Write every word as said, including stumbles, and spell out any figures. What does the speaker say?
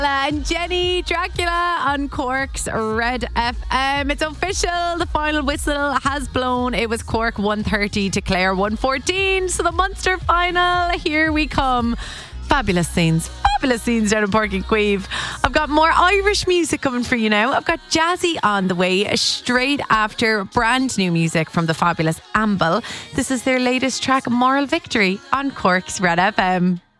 And Jenny Dracula on Cork's Red F M. It's official. The final whistle has blown. It was Cork one thirty to Clare one fourteen. So the Munster final, here we come. Fabulous scenes. Fabulous scenes down in Páirc Uí Chaoimh. I've got more Irish music coming for you now. I've got Jazzy on the way straight after brand new music from the fabulous Amble. This is their latest track, Moral Victory, on Cork's Red F M.